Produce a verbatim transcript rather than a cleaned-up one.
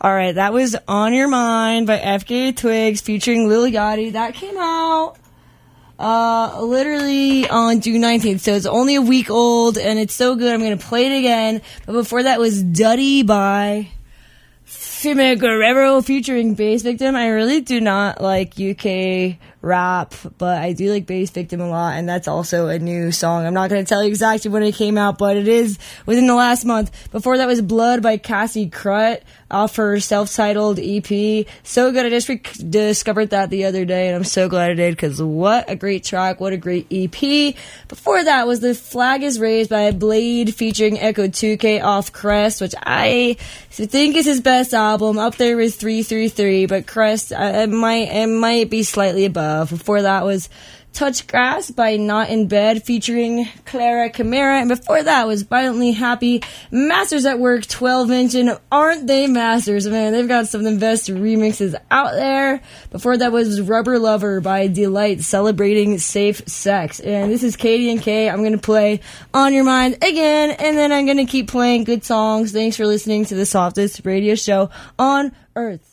All right, that was On Your Mind by F K Twigs featuring Lil Yachty. That came out uh, literally on June nineteenth, so it's only a week old, and it's so good. I'm going to play it again. But before that was Duddy by Fime Guerrero featuring Bass Victim. I really do not like U K rap, but I do like Bass Victim a lot, and that's also a new song. I'm not going to tell you exactly when it came out, but it is within the last month. Before that was Blood by Cassie Crut off her self-titled E P. So good. I just re- discovered that the other day, and I'm so glad I did, because what a great track, what a great E P. Before that was The Flag Is Raised by Blade featuring Echo two K off Crest, which I think is his best album, up there with three three three, but Crest, uh, it might it might be slightly above. Before that was Touch Grass by Not in Bed featuring Clara Camara, and before that was Violently Happy, Masters at Work twelve inch, and aren't they masters, man? They've got some of the best remixes out there. Before that was Rubber Lover by Delight celebrating safe sex, and this is Katie and Kay. I'm going to play On Your Mind again, and then I'm going to keep playing good songs. Thanks for listening to the softest radio show on earth.